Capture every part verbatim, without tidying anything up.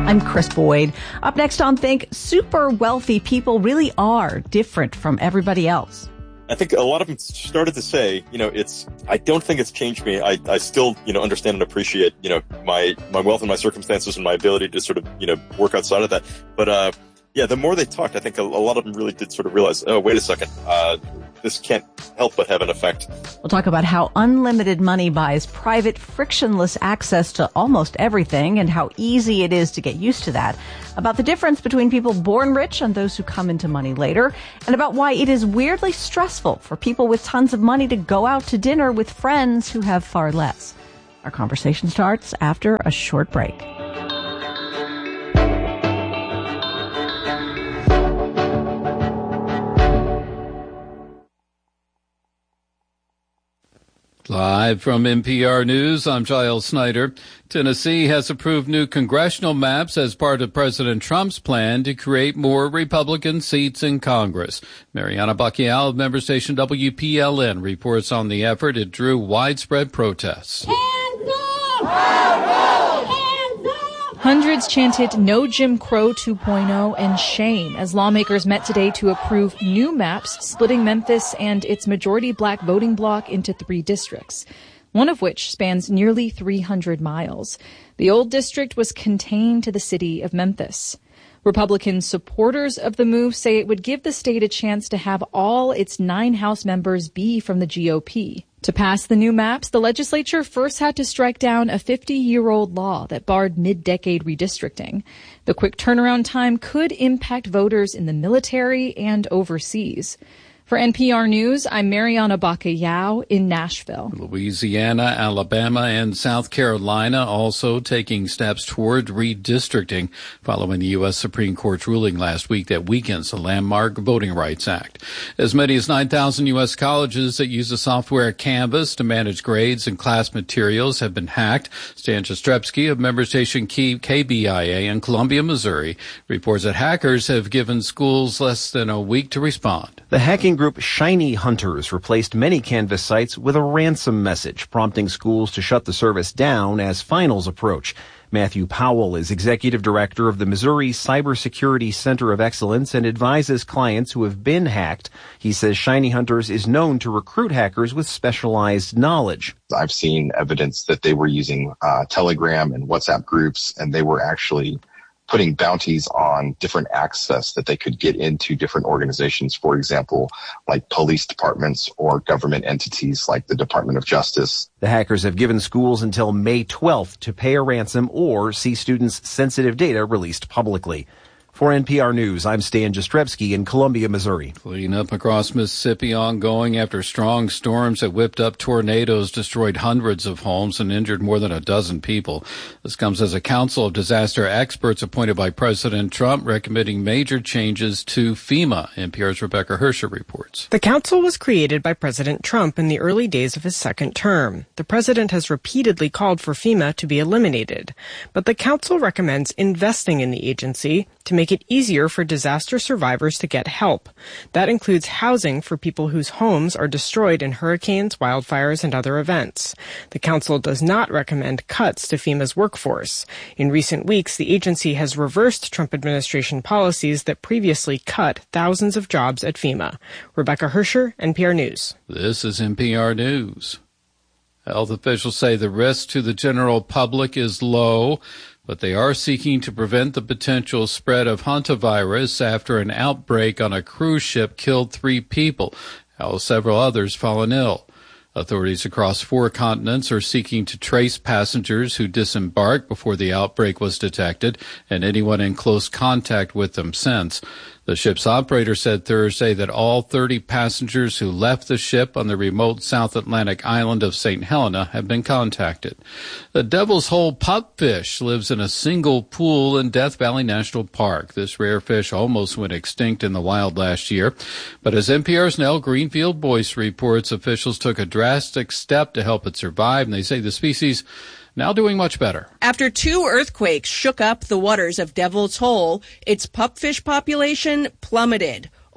I'm Chris Boyd. Up next on Think, super wealthy people really are different from everybody else. I think a lot of them started to say, you know, it's, I don't think it's changed me. I, I still, you know, understand and appreciate, you know, my, my wealth and my circumstances and my ability to sort of, you know, work outside of that. But, uh, yeah, the more they talked, I think a, a lot of them really did sort of realize, oh, wait a second, uh, this can't help but have an effect. We'll talk about how unlimited money buys private, frictionless access to almost everything and how easy it is to get used to that. About the difference between people born rich and those who come into money later. And about why it is weirdly stressful for people with tons of money to go out to dinner with friends who have far less. Our conversation starts after a short break. Live from N P R News, I'm Giles Snyder. Tennessee has approved new congressional maps as part of President Trump's plan to create more Republican seats in Congress. Mariana Bacchial of member station W P L N reports on the effort. It drew widespread protests. Hands up! Hands up! Hundreds chanted No Jim Crow two point oh and shame as lawmakers met today to approve new maps splitting Memphis and its majority black voting bloc into three districts, one of which spans nearly three hundred miles. The old district was contained to the city of Memphis. Republican supporters of the move say it would give the state a chance to have all its nine House members be from the G O P. To pass the new maps, the legislature first had to strike down a fifty-year-old law that barred mid-decade redistricting. The quick turnaround time could impact voters in the military and overseas. For N P R News, I'm Mariana Bacchial in Nashville. Louisiana, Alabama, and South Carolina also taking steps toward redistricting following the U S Supreme Court's ruling last week that weakens the landmark Voting Rights Act. As many as nine thousand U S colleges that use the software Canvas to manage grades and class materials have been hacked. Stan Jastrzebski of member station K B I A in Columbia, Missouri, reports that hackers have given schools less than a week to respond. The hacking group Shiny Hunters replaced many Canvas sites with a ransom message, prompting schools to shut the service down as finals approach. Matthew Powell is executive director of the Missouri Cybersecurity Center of Excellence and advises clients who have been hacked. He says Shiny Hunters is known to recruit hackers with specialized knowledge. I've seen evidence that they were using uh, Telegram and WhatsApp groups, and they were actually putting bounties on different access that they could get into different organizations, for example, like police departments or government entities like the Department of Justice. The hackers have given schools until May twelfth to pay a ransom or see students' sensitive data released publicly. For N P R News, I'm Stan Jastrzebski in Columbia, Missouri. Cleanup across Mississippi ongoing after strong storms that whipped up tornadoes destroyed hundreds of homes and injured more than a dozen people. This comes as a council of disaster experts appointed by President Trump recommending major changes to FEMA. N P R's Rebecca Hersher reports. The council was created by President Trump in the early days of his second term. The president has repeatedly called for FEMA to be eliminated, but the council recommends investing in the agency to make it easier for disaster survivors to get help. That includes housing for people whose homes are destroyed in hurricanes, wildfires, and other events. The council does not recommend cuts to FEMA's workforce. In recent weeks, the agency has reversed Trump administration policies that previously cut thousands of jobs at FEMA. Rebecca Hersher, N P R News. This is N P R News. Health officials say the risk to the general public is low, but they are seeking to prevent the potential spread of hantavirus after an outbreak on a cruise ship killed three people, while several others fallen ill. Authorities across four continents are seeking to trace passengers who disembarked before the outbreak was detected and anyone in close contact with them since. The ship's operator said Thursday that all thirty passengers who left the ship on the remote South Atlantic island of Saint Helena have been contacted. The Devil's Hole pupfish lives in a single pool in Death Valley National Park. This rare fish almost went extinct in the wild last year. But as N P R's Nell Greenfield-Boyce reports, officials took a drastic step to help it survive, and they say the species now doing much better. After two earthquakes shook up the waters of Devil's Hole, its pupfish population plummeted.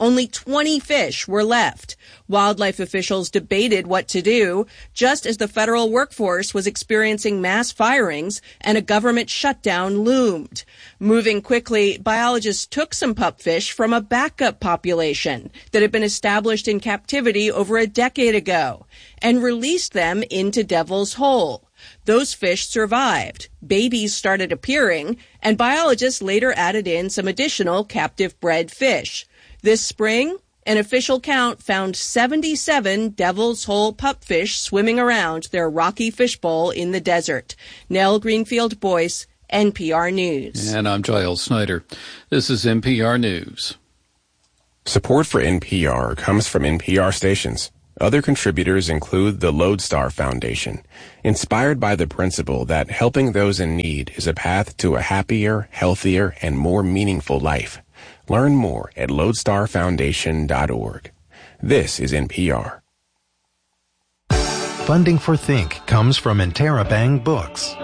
Only twenty fish were left. Wildlife officials debated what to do, just as the federal workforce was experiencing mass firings and a government shutdown loomed. Moving quickly, biologists took some pupfish from a backup population that had been established in captivity over a decade ago and released them into Devil's Hole. Those fish survived. Babies started appearing, and biologists later added in some additional captive-bred fish. This spring, an official count found seventy-seven Devil's Hole pupfish swimming around their rocky fishbowl in the desert. Nell Greenfield-Boyce, N P R News. And I'm Giles Snyder. This is N P R News. Support for N P R comes from N P R stations. Other contributors include the Lodestar Foundation, inspired by the principle that helping those in need is a path to a happier, healthier, and more meaningful life. Learn more at lodestar foundation dot org. This is N P R. Funding for Think comes from Interabang Books.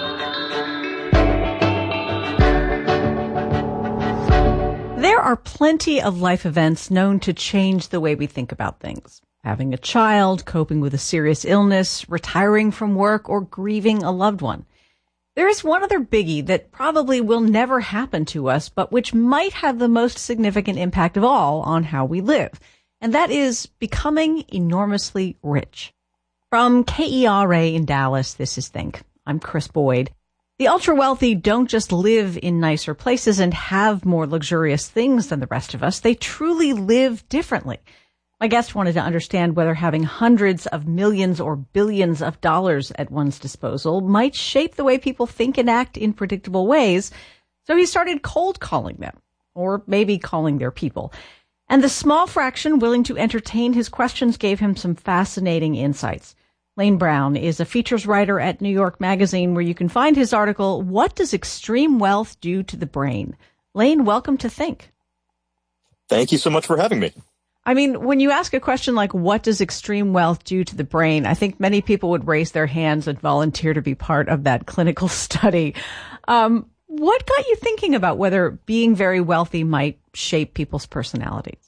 There are plenty of life events known to change the way we think about things. Having a child, coping with a serious illness, retiring from work, or grieving a loved one. There is one other biggie that probably will never happen to us, but which might have the most significant impact of all on how we live. And that is becoming enormously rich. From K E R A in Dallas, this is Think. I'm Chris Boyd. The ultra-wealthy don't just live in nicer places and have more luxurious things than the rest of us. They truly live differently. My guest wanted to understand whether having hundreds of millions or billions of dollars at one's disposal might shape the way people think and act in predictable ways. So he started cold calling them, or maybe calling their people. And the small fraction willing to entertain his questions gave him some fascinating insights. Lane Brown is a features writer at New York Magazine, where you can find his article, What Does Extreme Wealth Do to the Brain? Lane, welcome to Think. Thank you so much for having me. I mean, when you ask a question like, what does extreme wealth do to the brain? I think many people would raise their hands and volunteer to be part of that clinical study. Um, what got you thinking about whether being very wealthy might shape people's personalities?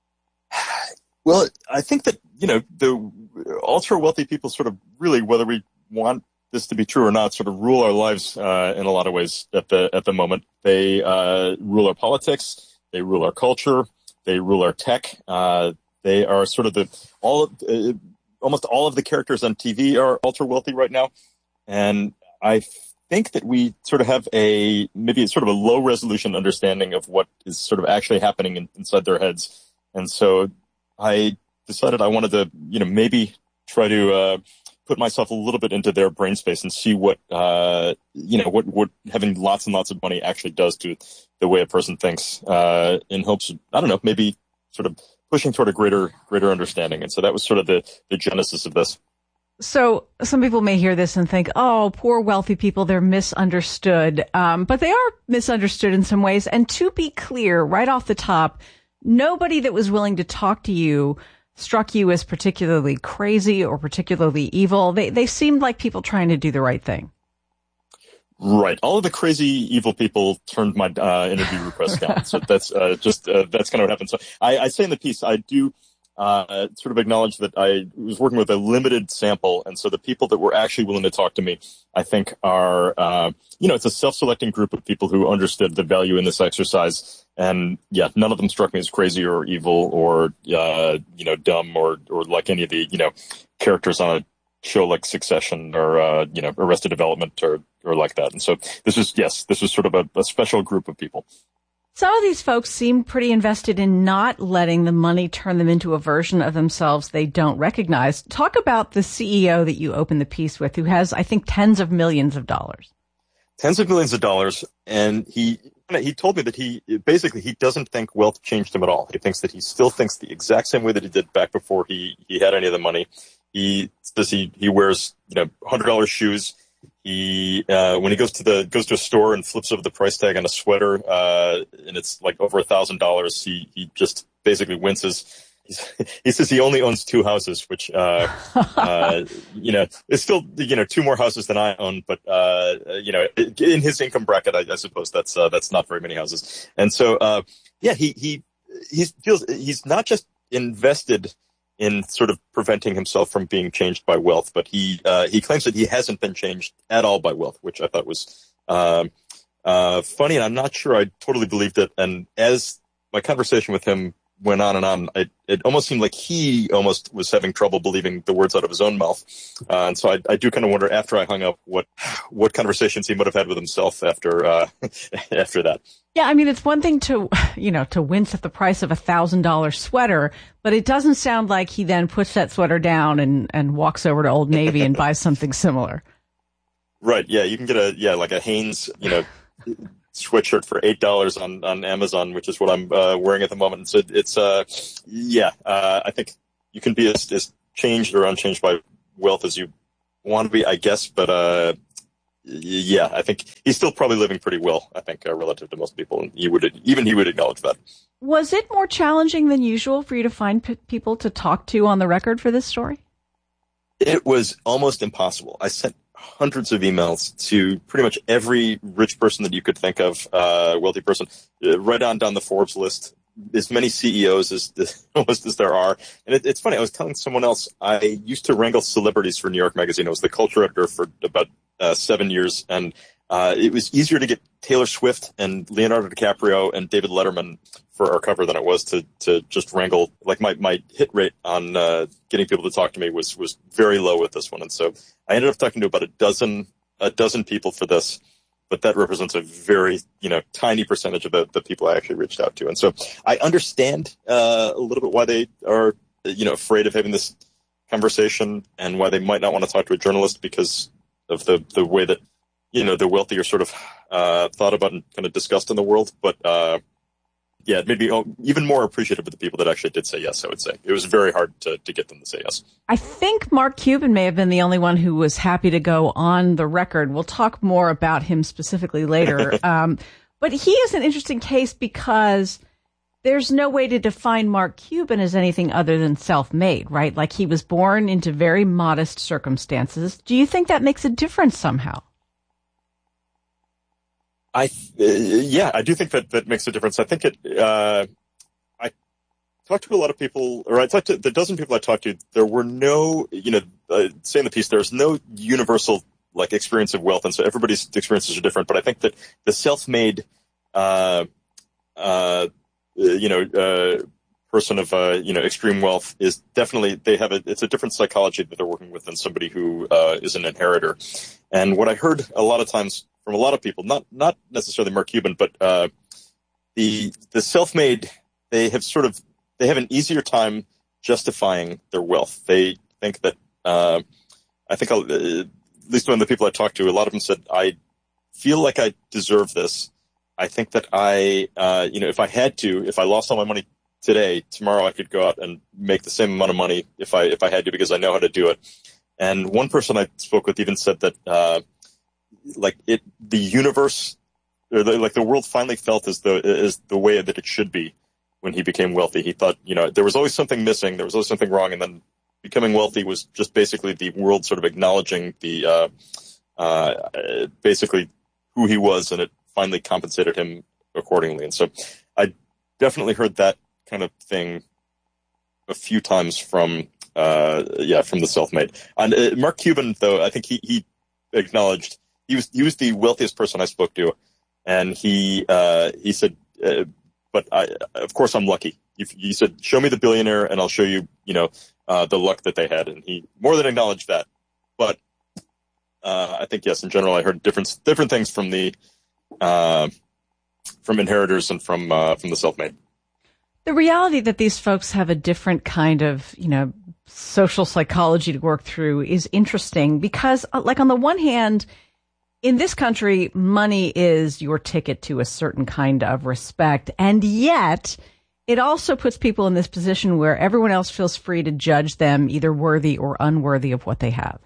Well, I think that, you know, the ultra wealthy people sort of really, whether we want this to be true or not, sort of rule our lives uh, in a lot of ways at the at the moment. They uh, rule our politics. They rule our culture. They rule our tech. Uh, they are sort of the all of, uh, almost all of the characters on T V are ultra wealthy right now, and I think that we sort of have a maybe sort of a low resolution understanding of what is sort of actually happening in, inside their heads. And so I decided I wanted to, you know, maybe try to uh, put myself a little bit into their brain space and see what uh, you know what what having lots and lots of money actually does to the way a person thinks, uh, in hopes, I don't know, maybe sort of pushing toward a greater, greater understanding. And so that was sort of the, the genesis of this. So some people may hear this and think, oh, poor wealthy people, they're misunderstood. Um, but they are misunderstood in some ways. And to be clear, right off the top, nobody that was willing to talk to you struck you as particularly crazy or particularly evil. They, they seemed like people trying to do the right thing. Right. All of the crazy, evil people turned my uh, interview request down. So that's uh, just, uh, that's kind of what happened. So I, I say in the piece, I do uh, sort of acknowledge that I was working with a limited sample. And so the people that were actually willing to talk to me, I think are, uh, you know, it's a self-selecting group of people who understood the value in this exercise. And yeah, none of them struck me as crazy or evil or, uh, you know, dumb or, or like any of the, you know, characters on a show like Succession or, uh, you know, Arrested Development or, or like that. And so this was, yes, this was sort of a, a special group of people. Some of these folks seem pretty invested in not letting the money turn them into a version of themselves they don't recognize. Talk about the C E O that you opened the piece with, who has, I think, tens of millions of dollars. Tens of millions of dollars. And he, he told me that he, basically, he doesn't think wealth changed him at all. He thinks that he still thinks the exact same way that he did back before he, he had any of the money. He says he, he wears, you know, one hundred dollars shoes. He, uh, when he goes to the, goes to a store and flips over the price tag on a sweater, uh, and it's like over a thousand dollars, he, he just basically winces. He's, he says he only owns two houses, which, uh, uh, you know, it's still, you know, two more houses than I own, but, uh, you know, in his income bracket, I, I suppose that's, uh, that's not very many houses. And so, uh, yeah, he, he, he feels he's not just invested in sort of preventing himself from being changed by wealth, but he uh, he claims that he hasn't been changed at all by wealth, which I thought was uh, uh, funny, and I'm not sure I totally believed it. And as my conversation with him went on and on, it, it almost seemed like he almost was having trouble believing the words out of his own mouth. Uh, and so I, I do kind of wonder, after I hung up, what what conversations he might have had with himself after uh, after that. Yeah, I mean, it's one thing to, you know, to wince at the price of a thousand dollar sweater, but it doesn't sound like he then puts that sweater down and, and walks over to Old Navy and buys something similar. Right. Yeah, you can get a yeah like a Hanes, you know, sweatshirt for eight dollars on, on Amazon, which is what I'm uh, wearing at the moment. And so it's, uh, yeah, uh, I think you can be as, as changed or unchanged by wealth as you want to be, I guess. But, uh, yeah, I think he's still probably living pretty well, I think, uh, relative to most people. And he would, even he would acknowledge that. Was it more challenging than usual for you to find p- people to talk to on the record for this story? It was almost impossible. I sent hundreds of emails to pretty much every rich person that you could think of, uh, wealthy person, uh, right on down the Forbes list, as many C E Os as, as, as there are. And it, it's funny, I was telling someone else, I used to wrangle celebrities for New York Magazine. I was the culture editor for about uh, seven years, and uh, it was easier to get Taylor Swift and Leonardo DiCaprio and David Letterman for our cover than it was to, to just wrangle. Like my, my hit rate on uh, getting people to talk to me was, was very low with this one. And so I ended up talking to about a dozen, a dozen people for this, but that represents a very, you know, tiny percentage of the, the people I actually reached out to. And so I understand uh, a little bit why they are, you know, afraid of having this conversation and why they might not want to talk to a journalist because of the, the way that, you know, the wealthy are sort of uh, thought about and kind of discussed in the world. But, uh, yeah, it made me even more appreciative of the people that actually did say yes, I would say. It was very hard to, to get them to say yes. I think Mark Cuban may have been the only one who was happy to go on the record. We'll talk more about him specifically later. um, but he is an interesting case because there's no way to define Mark Cuban as anything other than self-made, right? Like he was born into very modest circumstances. Do you think that makes a difference somehow? I, uh, yeah, I do think that that makes a difference. I think it, uh, I talked to a lot of people, or I talked to the dozen people I talked to, there were no, you know, uh, say in the piece, there's no universal, like, experience of wealth, and so everybody's experiences are different, but I think that the self-made, uh, uh, you know, uh, person of, uh, you know, extreme wealth is definitely, they have a, it's a different psychology that they're working with than somebody who, uh, is an inheritor. And what I heard a lot of times from a lot of people, not not necessarily Mark Cuban, but uh, the the self-made, they have sort of they have an easier time justifying their wealth. They think that uh, I think I'll, uh, at least one of the people I talked to, a lot of them said, "I feel like I deserve this. I think that I, uh, you know, if I had to, if I lost all my money today, tomorrow I could go out and make the same amount of money if I if I had to because I know how to do it." And one person I spoke with even said that. Uh, Like it, the universe, or the, like the world finally felt as the as the way that it should be when he became wealthy. He thought, you know, there was always something missing, there was always something wrong, and then becoming wealthy was just basically the world sort of acknowledging the, uh, uh, basically who he was, and it finally compensated him accordingly. And so, I definitely heard that kind of thing a few times from, uh, yeah, from the self-made. And uh, Mark Cuban, though, I think he he acknowledged. He was he was the wealthiest person I spoke to, and he uh, he said, uh, "But I, of course, I'm lucky." He, he said, "Show me the billionaire, and I'll show you, you know, uh, the luck that they had." And he more than acknowledged that. But uh, I think yes, in general, I heard different different things from the uh, from inheritors and from uh, from the self-made. The reality that these folks have a different kind of, you know, social psychology to work through is interesting because, like, on the one hand, in this country, money is your ticket to a certain kind of respect. And yet it also puts people in this position where everyone else feels free to judge them either worthy or unworthy of what they have.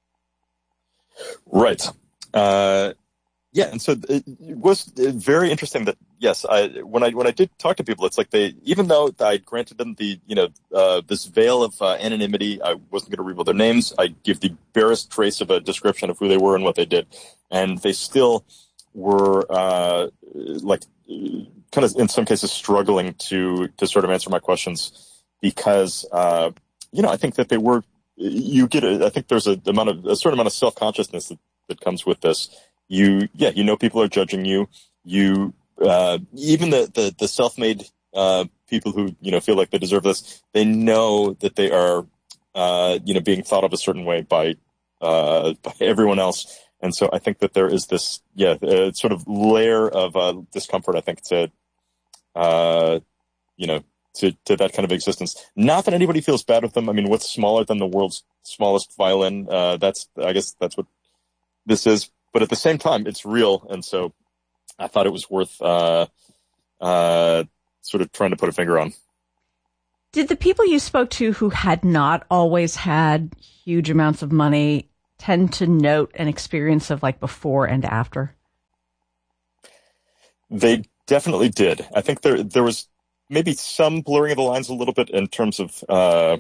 Right. Uh, yeah. And so it was very interesting that, yes, I, when I, when I did talk to people, it's like they, even though I granted them the, you know, uh, this veil of uh, anonymity, I wasn't going to reveal their names. I give the barest trace of a description of who they were and what they did. And they still were uh, like kind of in some cases struggling to to sort of answer my questions because uh, you know I think that they were you get a, I think there's a amount of a certain amount of self consciousness that, that comes with this. You yeah you know people are judging you. You uh, even the the, the self made uh, people who you know feel like they deserve this. They know that they are uh, you know being thought of a certain way by uh, by everyone else. And so I think that there is this, yeah, uh, sort of layer of uh, discomfort, I think, to, uh, you know, to, to that kind of existence. Not that anybody feels bad with them. I mean, what's smaller than the world's smallest violin? Uh, that's, I guess that's what this is. But at the same time, it's real. And so I thought it was worth uh, uh, sort of trying to put a finger on. Did the people you spoke to who had not always had huge amounts of money tend to note an experience of like before and after? They definitely did. I think there there was maybe some blurring of the lines a little bit in terms of uh,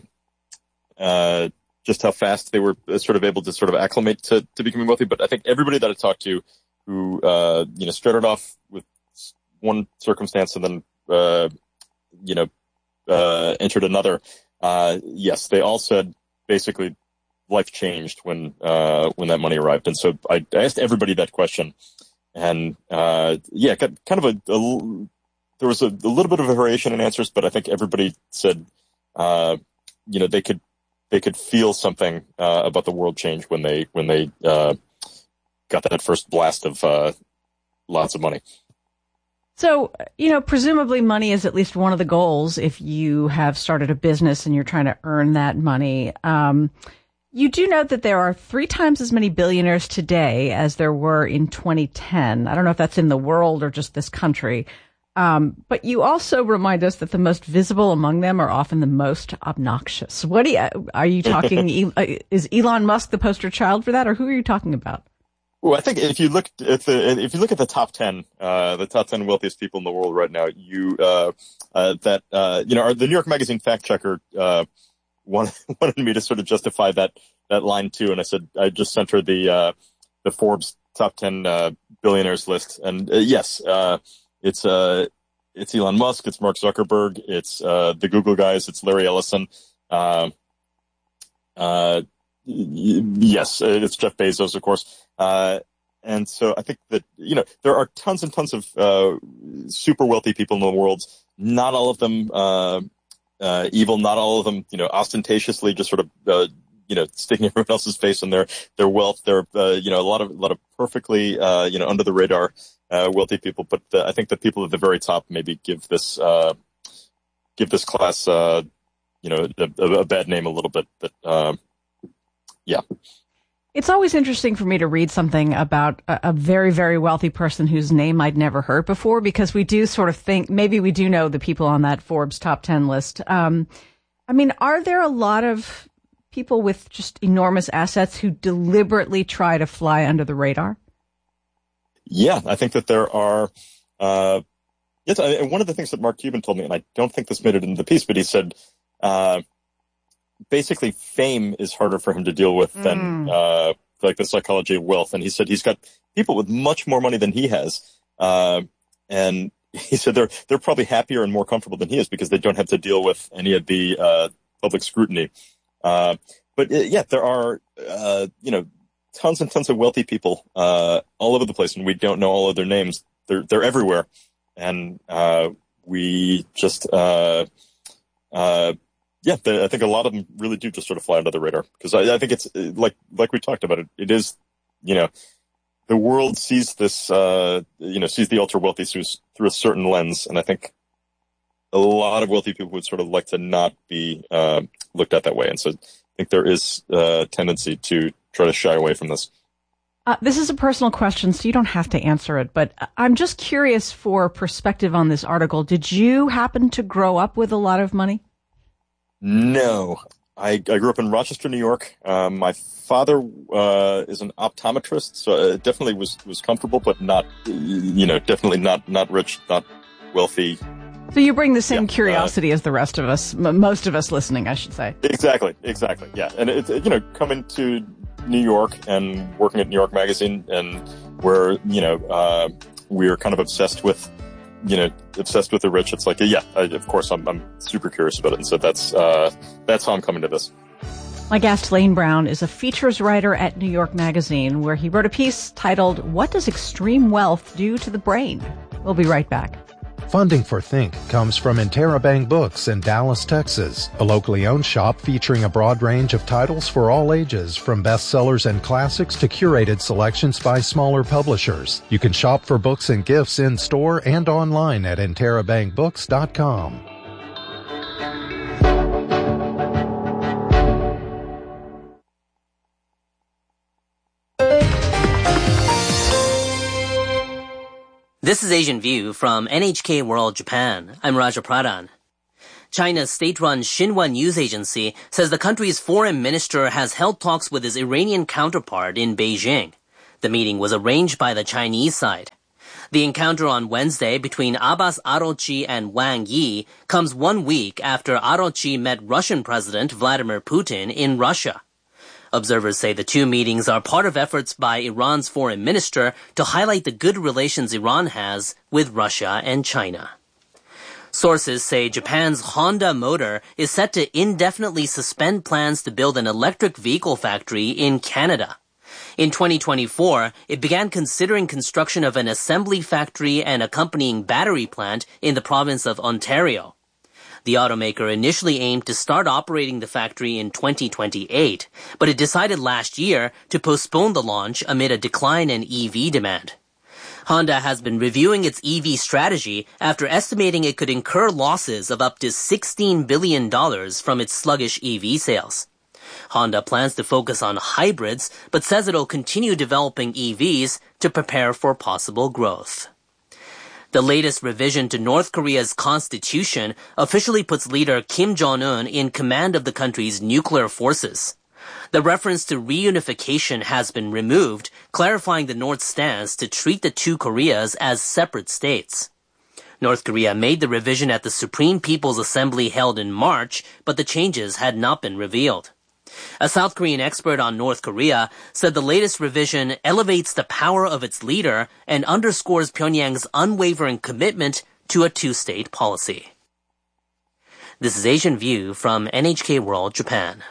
uh, just how fast they were sort of able to sort of acclimate to, to becoming wealthy. But I think everybody that I talked to who, uh, you know, started off with one circumstance and then, uh, you know, uh, entered another, uh, yes, they all said basically life changed when uh, when that money arrived. And so I, I asked everybody that question. And, uh, yeah, kind of a, a there was a, a little bit of a variation in answers, but I think everybody said, uh, you know, they could they could feel something uh, about the world change when they when they uh, got that first blast of uh, lots of money. So, you know, presumably money is at least one of the goals if you have started a business and you're trying to earn that money. Um, you do note that there are three times as many billionaires today as there were in twenty ten. I don't know if that's in the world or just this country. Um, but you also remind us that the most visible among them are often the most obnoxious. What do you, are you talking? Is Elon Musk the poster child for that, or who are you talking about? Well, I think if you look at the if you look at the top ten, uh, the top ten wealthiest people in the world right now, you uh, uh, that uh, you know, the New York Magazine fact checker uh, wanted, wanted me to sort of justify that that line too, and I said I just sent her the uh, the Forbes top ten uh, billionaires list, and uh, yes, uh, it's uh, it's Elon Musk, it's Mark Zuckerberg, it's uh, the Google guys, it's Larry Ellison. Uh, uh, Yes, it's Jeff Bezos, of course. Uh, and so I think that, you know, there are tons and tons of uh, super wealthy people in the world. Not all of them uh, uh, evil, not all of them, you know, ostentatiously just sort of, uh, you know, sticking everyone else's face in their, their wealth. There are, uh, you know, a lot of, a lot of perfectly, uh, you know, under the radar uh, wealthy people. But uh, I think the people at the very top maybe give this, uh, give this class, uh, you know, a, a bad name a little bit. But, uh, yeah. It's always interesting for me to read something about a, a very, very wealthy person whose name I'd never heard before, because we do sort of think, maybe we do know the people on that Forbes top ten list. Um, I mean, are there a lot of people with just enormous assets who deliberately try to fly under the radar? Yeah, I think that there are. Uh, yes, I, one of the things that Mark Cuban told me, and I don't think this made it into the piece, but he said, uh, basically fame is harder for him to deal with than, mm. uh, like the psychology of wealth. And he said he's got people with much more money than he has. Uh, and he said they're, they're probably happier and more comfortable than he is because they don't have to deal with any of the, uh, public scrutiny. Uh, but uh, yeah, there are, uh, you know, tons and tons of wealthy people, uh, all over the place, and we don't know all of their names. They're, they're everywhere. And, uh, we just, uh, uh, Yeah, I think a lot of them really do just sort of fly under the radar because I, I think it's like like we talked about it. It is, you know, the world sees this, uh, you know, sees the ultra wealthy through through a certain lens, and I think a lot of wealthy people would sort of like to not be uh, looked at that way, and so I think there is a tendency to try to shy away from this. Uh, this is a personal question, so you don't have to answer it, but I'm just curious for perspective on this article. Did you happen to grow up with a lot of money? No, I, I grew up in Rochester, New York. Um, my father uh, is an optometrist, so it definitely was, was comfortable, but not, you know, definitely not, not rich, not wealthy. So you bring the same yeah, curiosity uh, as the rest of us, m- most of us listening, I should say. Exactly, exactly, yeah. And, it's, you know, coming to New York and working at New York Magazine and where, you know, uh, we're kind of obsessed with, you know, obsessed with the rich. It's like, yeah, I, of course, I'm, I'm super curious about it. And so that's, uh, that's how I'm coming to this. My guest, Lane Brown, is a features writer at New York Magazine, where he wrote a piece titled, "What Does Extreme Wealth Do to the Brain?" We'll be right back. Funding for Think comes from Interabang Books in Dallas, Texas, a locally owned shop featuring a broad range of titles for all ages, from bestsellers and classics to curated selections by smaller publishers. You can shop for books and gifts in-store and online at interabang books dot com. This is Asian View from N H K World Japan. I'm Raja Pradhan. China's state-run Xinhua news agency says the country's foreign minister has held talks with his Iranian counterpart in Beijing. The meeting was arranged by the Chinese side. The encounter on Wednesday between Abbas Araghchi and Wang Yi comes one week after Araghchi met Russian President Vladimir Putin in Russia. Observers say the two meetings are part of efforts by Iran's foreign minister to highlight the good relations Iran has with Russia and China. Sources say Japan's Honda Motor is set to indefinitely suspend plans to build an electric vehicle factory in Canada. In twenty twenty-four, it began considering construction of an assembly factory and accompanying battery plant in the province of Ontario. The automaker initially aimed to start operating the factory in twenty twenty-eight, but it decided last year to postpone the launch amid a decline in E V demand. Honda has been reviewing its E V strategy after estimating it could incur losses of up to sixteen billion dollars from its sluggish E V sales. Honda plans to focus on hybrids, but says it'll continue developing E Vs to prepare for possible growth. The latest revision to North Korea's constitution officially puts leader Kim Jong-un in command of the country's nuclear forces. The reference to reunification has been removed, clarifying the North's stance to treat the two Koreas as separate states. North Korea made the revision at the Supreme People's Assembly held in March, but the changes had not been revealed. A South Korean expert on North Korea said the latest revision elevates the power of its leader and underscores Pyongyang's unwavering commitment to a two-state policy. This is Asian View from N H K World Japan.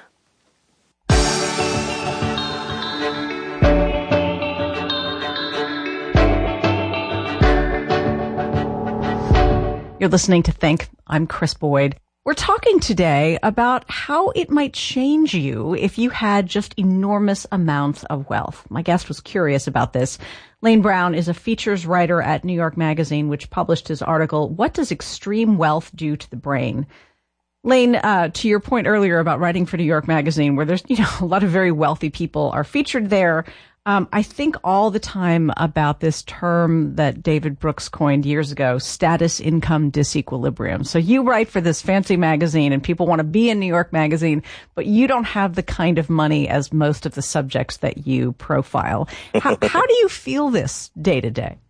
You're listening to Think. I'm Chris Boyd. We're talking today about how it might change you if you had just enormous amounts of wealth. My guest was curious about this. Lane Brown is a features writer at New York Magazine, which published his article, "What Does Extreme Wealth Do to the Brain?" Lane, uh, to your point earlier about writing for New York Magazine, where there's, you know, a lot of very wealthy people are featured there. Um, I think all the time about this term that David Brooks coined years ago, status income disequilibrium. So you write for this fancy magazine and people want to be in New York Magazine, but you don't have the kind of money as most of the subjects that you profile. How, how do you feel this day to day?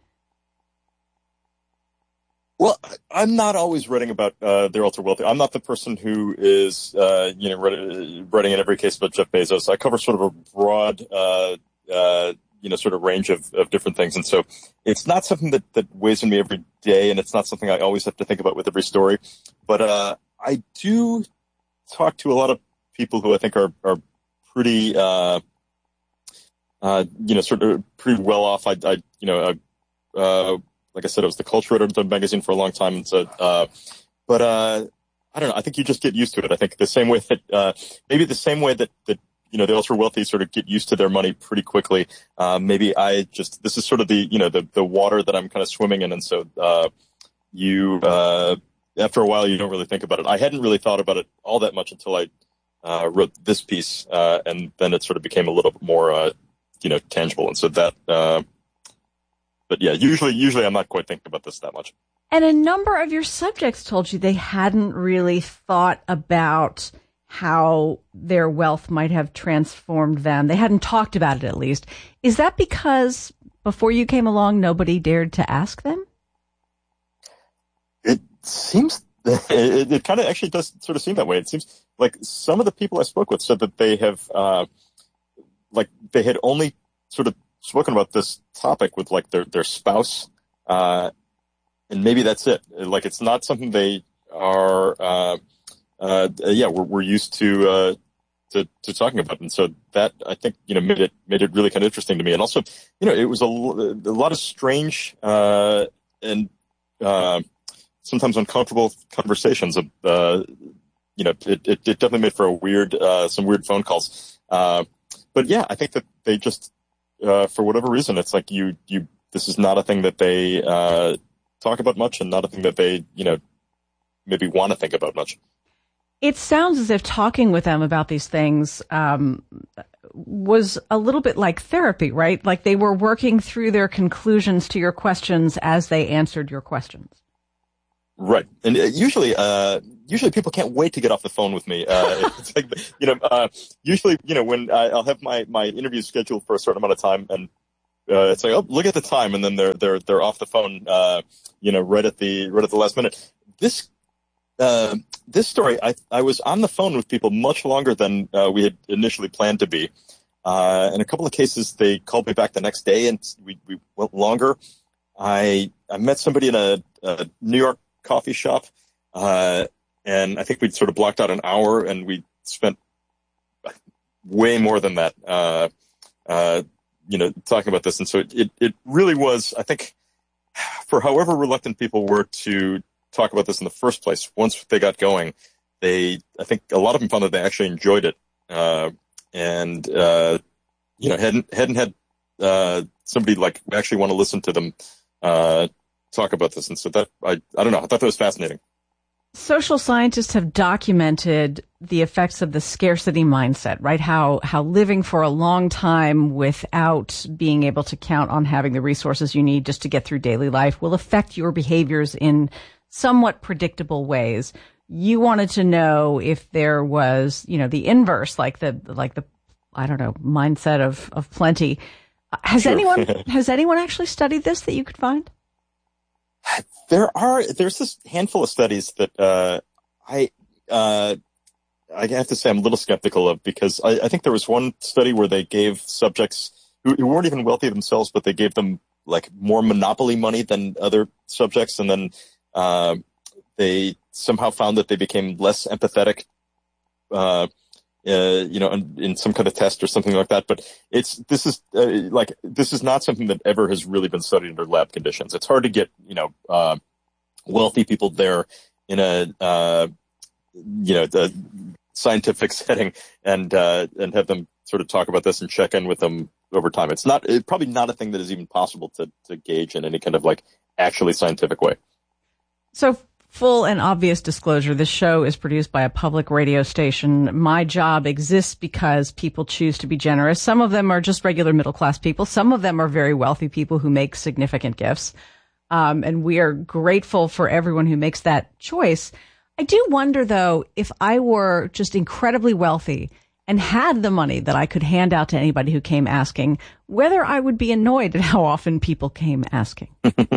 Well, I'm not always writing about uh, their ultra wealthy. I'm not the person who is, uh, you know, writing in every case about Jeff Bezos. I cover sort of a broad, uh, uh, you know, sort of range of, of different things. And so it's not something that, that weighs on me every day, and it's not something I always have to think about with every story. But uh, I do talk to a lot of people who I think are, are pretty, uh, uh, you know, sort of pretty well off. I, I you know, I, uh, like I said, I was the culture editor of the magazine for a long time. And so, uh, but, uh, I don't know. I think you just get used to it. I think the same way that, uh, maybe the same way that, that, you know, the ultra wealthy sort of get used to their money pretty quickly. Uh, maybe I just, this is sort of the, you know, the, the water that I'm kind of swimming in. And so, uh, you, uh, after a while, you don't really think about it. I hadn't really thought about it all that much until I, uh, wrote this piece. Uh, and then it sort of became a little bit more, uh, you know, tangible. And so that, uh, But yeah, usually, usually I'm not quite thinking about this that much. And a number of your subjects told you they hadn't really thought about how their wealth might have transformed them. They hadn't talked about it, at least. Is that because before you came along, nobody dared to ask them? It seems, it, it kind of actually does sort of seem that way. It seems like some of the people I spoke with said that they have, uh, like they had only sort of spoken about this topic with like their, their spouse, uh, and maybe that's it. Like, it's not something they are, uh, uh, yeah, we're, we're used to, uh, to, to talking about. And so that, I think, you know, made it, made it really kind of interesting to me. And also, you know, it was a, a lot of strange, uh, and, uh, sometimes uncomfortable conversations. Of, uh, you know, it, it, it definitely made for a weird, uh, some weird phone calls. Uh, but yeah, I think that they just, uh, for whatever reason, it's like you, you, this is not a thing that they, uh, talk about much, and not a thing that they, you know, maybe want to think about much. It sounds as if talking with them about these things, um, was a little bit like therapy, right? Like they were working through their conclusions to your questions as they answered your questions. Right. And usually, uh, usually people can't wait to get off the phone with me. Uh, it's like, you know, uh, usually, you know, when I, I'll have my, my interviews scheduled for a certain amount of time, and, uh, it's like, oh, look at the time. And then they're, they're, they're off the phone, uh, you know, right at the, right at the last minute. This, uh, this story, I, I was on the phone with people much longer than, uh, we had initially planned to be. Uh, in a couple of cases, they called me back the next day, and we, we went longer. I, I met somebody in a, a New York coffee shop, uh, and I think we'd sort of blocked out an hour, and we spent way more than that, uh, uh, you know, talking about this. And so it, it really was, I think, for however reluctant people were to talk about this in the first place, once they got going, they, I think a lot of them found that they actually enjoyed it, uh, and, uh, you know, hadn't, hadn't had, uh, somebody like actually want to listen to them, uh, talk about this. And so that, I, I don't know, I thought that was fascinating. Social scientists have documented the effects of the scarcity mindset, right? How, how living for a long time without being able to count on having the resources you need just to get through daily life will affect your behaviors in somewhat predictable ways. You wanted to know if there was, you know, the inverse, like the, like the, I don't know, mindset of, of plenty. Has sure. anyone, has anyone actually studied this that you could find? There are, there's this handful of studies that, uh, I, uh, I have to say I'm a little skeptical of, because I, I think there was one study where they gave subjects who, who weren't even wealthy themselves, but they gave them like more monopoly money than other subjects. And then, uh, they somehow found that they became less empathetic, uh, Uh, you know, in, in some kind of test or something like that. But it's, this is, uh, like, this is not something that ever has really been studied under lab conditions. It's hard to get, you know, uh, wealthy people there in a, uh, you know, the scientific setting and, uh, and have them sort of talk about this and check in with them over time. It's not, it's probably not a thing that is even possible to, to gauge in any kind of like actually scientific way. So, full and obvious disclosure, this show is produced by a public radio station. My job exists because people choose to be generous. Some of them are just regular middle-class people. Some of them are very wealthy people who make significant gifts. Um, and we are grateful for everyone who makes that choice. I do wonder, though, if I were just incredibly wealthy and had the money that I could hand out to anybody who came asking, whether I would be annoyed at how often people came asking.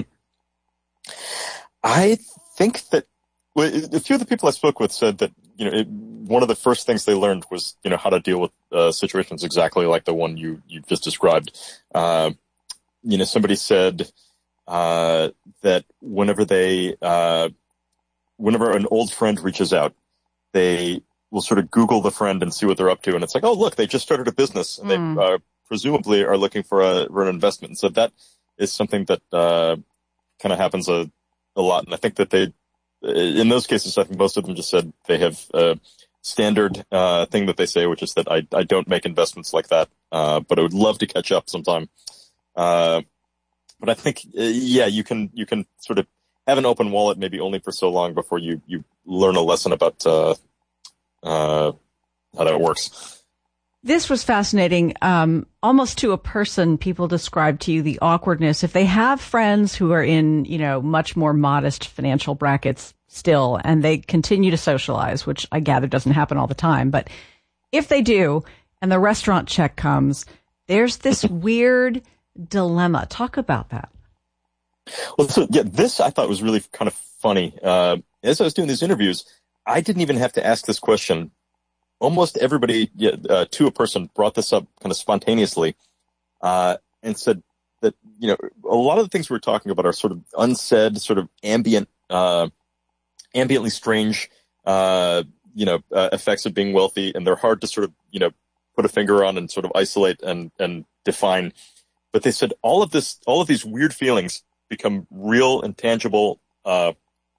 I think that, well, a few of the people I spoke with said that, you know, it, one of the first things they learned was, you know, how to deal with uh, situations exactly like the one you, you just described. Uh, you know, somebody said uh, that whenever they, uh, whenever an old friend reaches out, they will sort of Google the friend and see what they're up to. And it's like, oh, look, they just started a business, and mm. they uh, presumably are looking for, a, for an investment. And so that is something that uh, kind of happens a a lot. And I think that they, in those cases, I think most of them just said they have a standard, uh, thing that they say, which is that I, I don't make investments like that. Uh, but I would love to catch up sometime. Uh, but I think, uh, yeah, you can, you can sort of have an open wallet maybe only for so long before you, you learn a lesson about, uh, uh, how that works. This was fascinating. Um, almost to a person, people describe to you the awkwardness. If they have friends who are in, you know, much more modest financial brackets still, and they continue to socialize, which I gather doesn't happen all the time, but if they do, and the restaurant check comes, there's this weird dilemma. Talk about that. Well, so yeah, this I thought was really kind of funny. Uh, as I was doing these interviews, I didn't even have to ask this question. Almost everybody, uh, to a person, brought this up kind of spontaneously. Uh, and said that, you know, a lot of the things we're talking about are sort of unsaid, sort of ambient, uh, ambiently strange, uh, you know, uh, effects of being wealthy, and they're hard to sort of, you know, put a finger on and sort of isolate and, and define. But they said all of this, all of these weird feelings become real and tangible, uh,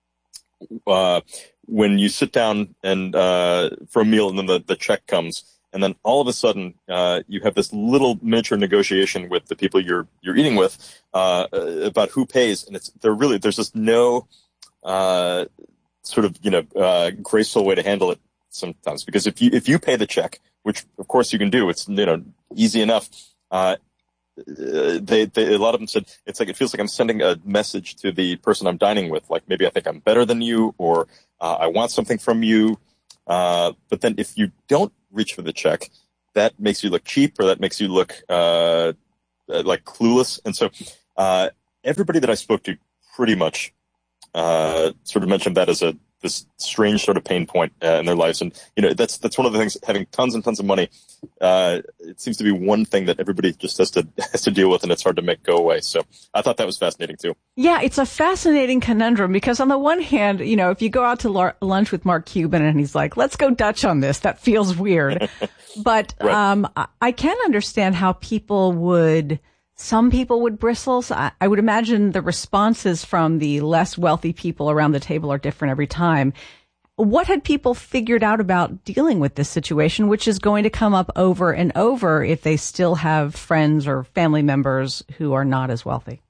uh, when you sit down and, uh, for a meal, and then the, the check comes. And then all of a sudden, uh, you have this little miniature negotiation with the people you're, you're eating with, uh, about who pays. And it's, they're really, there's just no, uh, sort of, you know, uh, graceful way to handle it sometimes. Because if you, if you pay the check, which of course you can do, it's, you know, easy enough. Uh, they, they, a lot of them said, it's like, it feels like I'm sending a message to the person I'm dining with. Like, maybe I think I'm better than you, or, uh, I want something from you. Uh, but then if you don't reach for the check, that makes you look cheap, or that makes you look, uh, like clueless. And so, uh, everybody that I spoke to pretty much, uh, sort of mentioned that as a, this strange sort of pain point uh, in their lives. And, you know, that's, that's one of the things, having tons and tons of money, uh, it seems to be one thing that everybody just has to, has to deal with, and it's hard to make go away. So I thought that was fascinating too. Yeah, it's a fascinating conundrum, because on the one hand, you know, if you go out to l- lunch with Mark Cuban and he's like, let's go Dutch on this, that feels weird. But, right. um, I, I can understand how people would, some people would bristle. So I, I would imagine the responses from the less wealthy people around the table are different every time. What had people figured out about dealing with this situation, which is going to come up over and over if they still have friends or family members who are not as wealthy?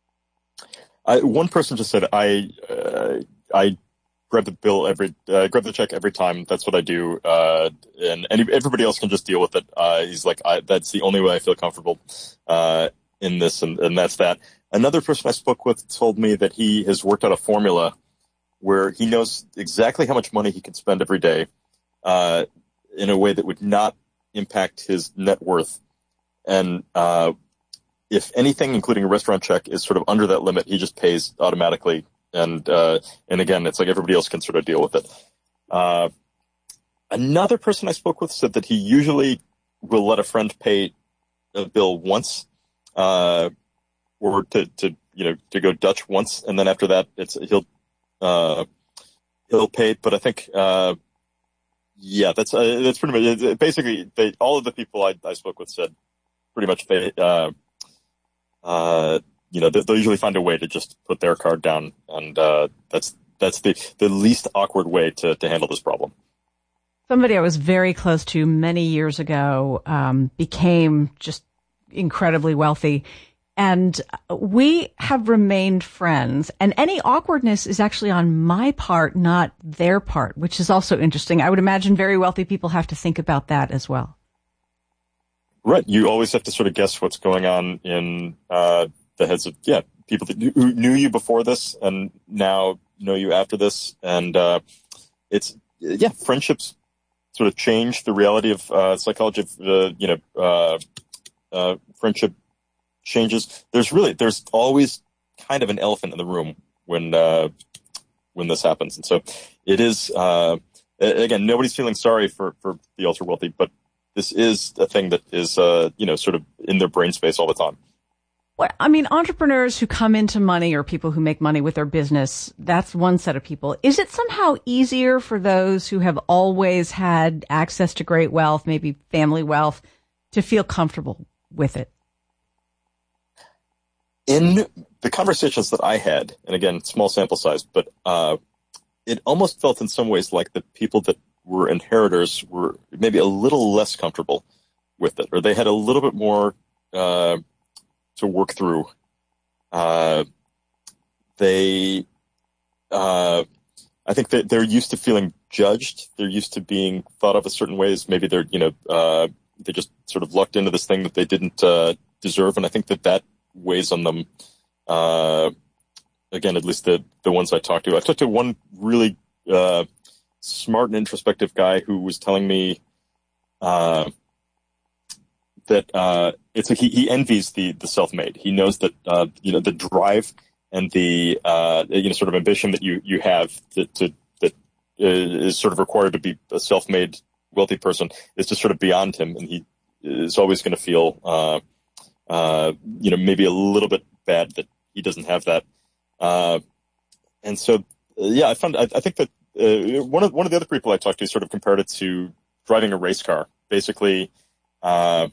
I, one person just said, I, uh, I grab the bill every, uh, grab the check every time. That's what I do. Uh, and, and everybody else can just deal with it. Uh, he's like, I, that's the only way I feel comfortable, uh, in this. And, and that's that. Another person I spoke with told me that he has worked out a formula where he knows exactly how much money he can spend every day, uh, in a way that would not impact his net worth. And, uh, if anything, including a restaurant check, is sort of under that limit, he just pays automatically. And, uh, and again, it's like everybody else can sort of deal with it. Uh, another person I spoke with said that he usually will let a friend pay a bill once, uh, or to, to, you know, to go Dutch once. And then after that, it's, he'll, uh, he'll pay it. But I think, uh, yeah, that's, uh, that's pretty much it. Basically, they, all of the people I, I spoke with said pretty much they, uh, uh, you know, they'll usually find a way to just put their card down, and uh, that's that's the, the least awkward way to, to handle this problem. Somebody I was very close to many years ago um, became just incredibly wealthy, and we have remained friends. And any awkwardness is actually on my part, not their part, which is also interesting. I would imagine very wealthy people have to think about that as well. Right. You always have to sort of guess what's going on in uh, the heads of, yeah, people that knew, who knew you before this and now know you after this. And uh, it's, yeah, friendships sort of change the reality of uh, psychology of, uh, you know, uh, uh, friendship changes. There's really, there's always kind of an elephant in the room when, uh, when this happens. And so it is, uh, again, nobody's feeling sorry for, for the ultra wealthy, but this is a thing that is, uh, you know, sort of in their brain space all the time. Well, I mean, entrepreneurs who come into money or people who make money with their business, that's one set of people. Is it somehow easier for those who have always had access to great wealth, maybe family wealth, to feel comfortable with it? In the conversations that I had, and again, small sample size, but uh, it almost felt in some ways like the people that were inheritors were maybe a little less comfortable with it, or they had a little bit more uh, to work through. Uh, they, uh, I think that they're used to feeling judged. They're used to being thought of a certain ways. Maybe they're, you know, uh, they just sort of lucked into this thing that they didn't uh, deserve. And I think that that weighs on them. Uh, again, at least the, the ones I talked to. I talked to one really, uh, smart and introspective guy who was telling me uh, that uh, it's like he, he envies the the self-made. He knows that uh, you know the drive and the uh, you know sort of ambition that you you have to, to that is sort of required to be a self-made wealthy person is just sort of beyond him, and he is always going to feel uh, uh, you know, maybe a little bit bad that he doesn't have that. Uh, and so, yeah, I found, I, I think that uh, one of one of the other people I talked to sort of compared it to driving a race car. Basically, uh,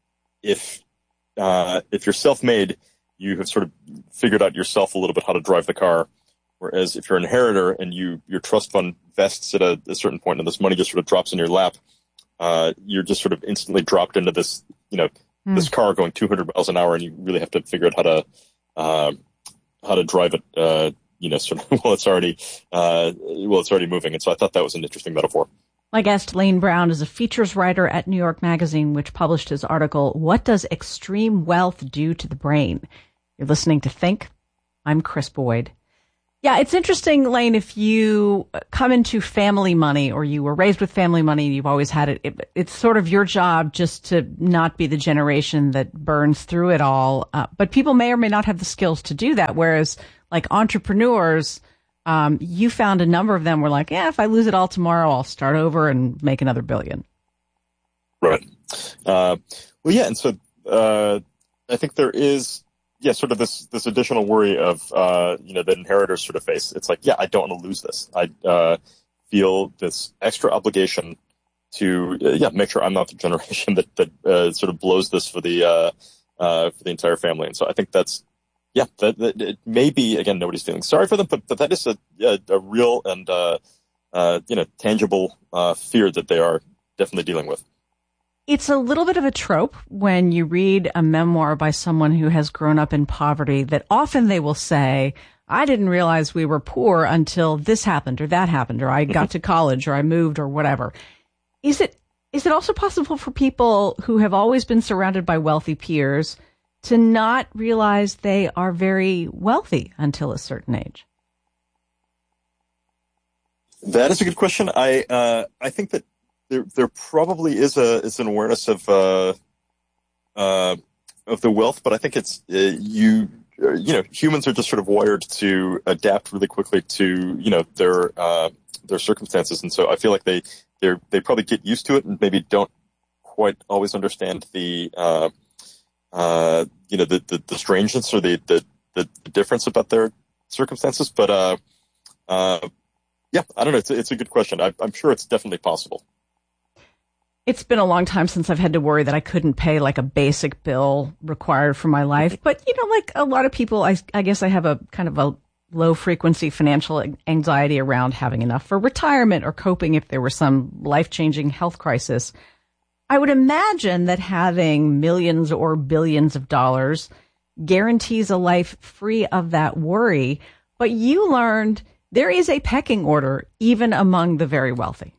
if uh, if you're self-made, you have sort of figured out yourself a little bit how to drive the car. Whereas if you're an inheritor and you your trust fund vests at a, a certain point and this money just sort of drops in your lap, uh, you're just sort of instantly dropped into this, you know, mm. this car going two hundred miles an hour, and you really have to figure out how to uh, how to drive it, uh, you know, sort of while it's already uh, while it's already moving. And so I thought that was an interesting metaphor. My guest, Lane Brown, is a features writer at New York Magazine, which published his article, What Does Extreme Wealth Do to the Brain? You're listening to Think. I'm Chris Boyd. Yeah, it's interesting, Lane, if you come into family money or you were raised with family money and you've always had it, it it's sort of your job just to not be the generation that burns through it all. Uh, but people may or may not have the skills to do that, whereas like entrepreneurs, Um, you found a number of them were like, yeah, if I lose it all tomorrow, I'll start over and make another billion. Right. Uh, well, yeah. And so, uh, I think there is, yeah, sort of this, this additional worry of, uh, you know, that inheritors sort of face. It's like, yeah, I don't want to lose this. I, uh, feel this extra obligation to, uh, yeah, make sure I'm not the generation that, that, uh, sort of blows this for the, uh, uh, for the entire family. And so I think that's, Yeah, that, that it may be, again, nobody's feeling sorry for them, but, but that is a, a, a real and, uh, uh, you know, tangible uh, fear that they are definitely dealing with. It's a little bit of a trope when you read a memoir by someone who has grown up in poverty that often they will say, I didn't realize we were poor until this happened or that happened, or I got to college or I moved or whatever. Is it is it also possible for people who have always been surrounded by wealthy peers to not realize they are very wealthy until a certain age? That is a good question. I uh, I think that there there probably is a is an awareness of uh, uh, of the wealth, but I think it's uh, you uh, you know humans are just sort of wired to adapt really quickly to you know their uh, their circumstances, and so I feel like they they they probably get used to it and maybe don't quite always understand the. Uh, Uh, you know, the, the, the strangeness or the, the, the difference about their circumstances. But, uh, uh, yeah, I don't know. It's, it's a good question. I, I'm sure it's definitely possible. It's been a long time since I've had to worry that I couldn't pay like a basic bill required for my life. But, you know, like a lot of people, I, I guess I have a kind of a low frequency financial anxiety around having enough for retirement or coping if there were some life-changing health crisis. I would imagine that having millions or billions of dollars guarantees a life free of that worry. But you learned there is a pecking order even among the very wealthy.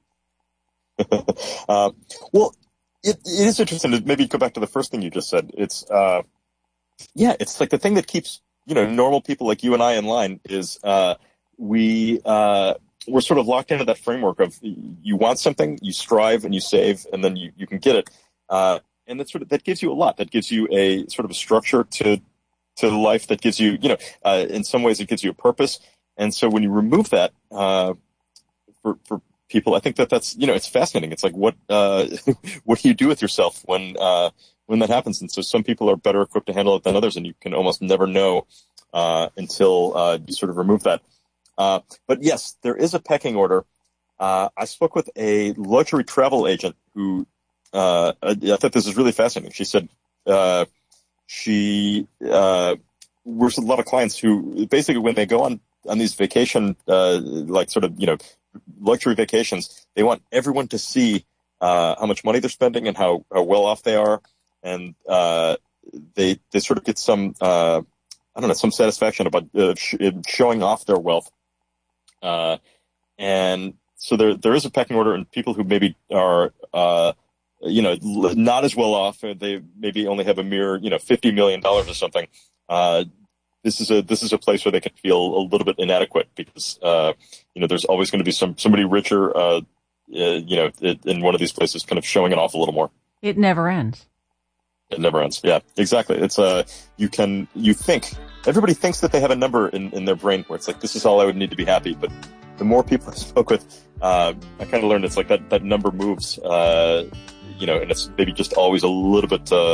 uh, well, it, it is interesting to maybe go back to the first thing you just said. It's, uh, yeah, it's like the thing that keeps, you know, normal people like you and I in line is uh, we, uh, we're sort of locked into that framework of you want something, you strive and you save, and then you, you can get it. Uh, and that sort of, that gives you a lot. That gives you a sort of a structure to, to life that gives you, you know, uh, in some ways it gives you a purpose. And so when you remove that, uh, for, for people, I think that that's, you know, it's fascinating. It's like, what, uh, what do you do with yourself when, uh, when that happens? And so some people are better equipped to handle it than others, and you can almost never know, uh, until, uh, you sort of remove that. Uh, but yes, there is a pecking order. Uh, I spoke with a luxury travel agent who, uh, I, I thought this is really fascinating. She said, uh, she, uh, works with a lot of clients who basically when they go on, on these vacation, uh, like sort of, you know, luxury vacations, they want everyone to see, uh, how much money they're spending and how, how well off they are. And, uh, they, they sort of get some, uh, I don't know, some satisfaction about uh, sh- showing off their wealth. Uh, and so there, there is a pecking order, and people who maybe are, uh, you know, not as well off, they maybe only have a mere, you know, fifty million dollars or something. Uh, this is a, this is a place where they can feel a little bit inadequate because, uh, you know, there's always going to be some, somebody richer, uh, uh, you know, in one of these places kind of showing it off a little more. It never ends. It never ends. Yeah, exactly. It's uh, you can, you think, everybody thinks that they have a number in, in their brain where it's like, this is all I would need to be happy. But the more people I spoke with, uh, I kind of learned it's like that, that number moves, uh, you know, and it's maybe just always a little bit, uh,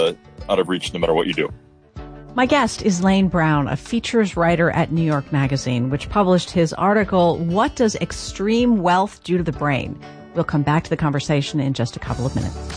out of reach no matter what you do. My guest is Lane Brown, a features writer at New York Magazine, which published his article, What Does Extreme Wealth Do to the Brain? We'll come back to the conversation in just a couple of minutes.